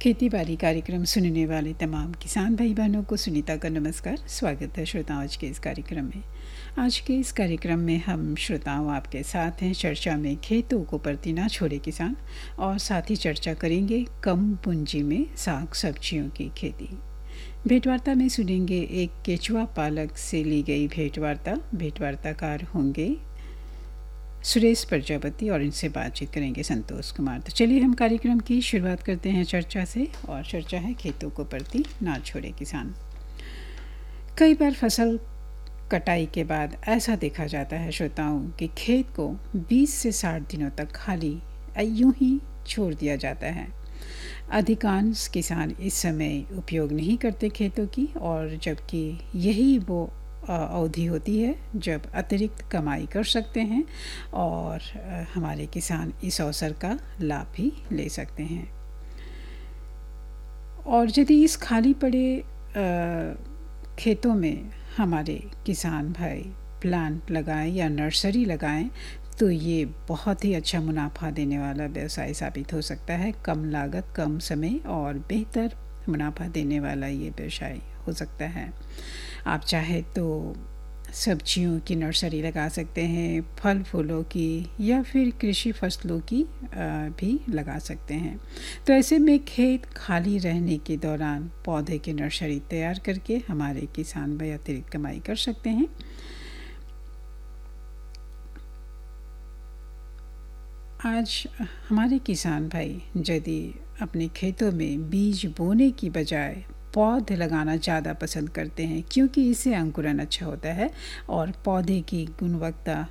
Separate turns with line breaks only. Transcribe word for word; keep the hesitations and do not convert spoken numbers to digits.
खेती बाड़ी कार्यक्रम सुनने वाले तमाम किसान भाई बहनों को सुनीता का नमस्कार। स्वागत है श्रोताओं आज के इस कार्यक्रम में। आज के इस कार्यक्रम में हम श्रोताओं आपके साथ हैं चर्चा में खेतों को परती ना छोड़े किसान, और साथ ही चर्चा करेंगे कम पूंजी में साग सब्जियों की खेती। भेंटवार्ता में सुनेंगे एक केचुआ पालक से ली गई भेंटवार्ता। भेंटवार्ताकार होंगे सुरेश प्रजापति और इनसे बातचीत करेंगे संतोष कुमार। तो चलिए हम कार्यक्रम की शुरुआत करते हैं चर्चा से, और चर्चा है खेतों को परती ना छोड़े किसान। कई बार फसल कटाई के बाद ऐसा देखा जाता है श्रोताओं कि खेत को बीस से साठ दिनों तक खाली यूं ही छोड़ दिया जाता है। अधिकांश किसान इस समय उपयोग नहीं करते खेतों की, और जबकि यही वो अवधि होती है जब अतिरिक्त कमाई कर सकते हैं, और हमारे किसान इस अवसर का लाभ भी ले सकते हैं। और यदि इस खाली पड़े खेतों में हमारे किसान भाई प्लांट लगाएं या नर्सरी लगाएं तो ये बहुत ही अच्छा मुनाफा देने वाला व्यवसाय साबित हो सकता है। कम लागत, कम समय और बेहतर मुनाफा देने वाला ये व्यवसाय हो सकता है। आप चाहे तो सब्जियों की नर्सरी लगा सकते हैं, फल फूलों की या फिर कृषि फसलों की भी लगा सकते हैं। तो ऐसे में खेत खाली रहने के दौरान पौधे की नर्सरी तैयार करके हमारे किसान भाई अतिरिक्त कमाई कर सकते हैं। आज हमारे किसान भाई यदि अपने खेतों में बीज बोने की बजाय पौधे लगाना ज़्यादा पसंद करते हैं, क्योंकि इससे अंकुरन अच्छा होता है और पौधे की गुणवत्ता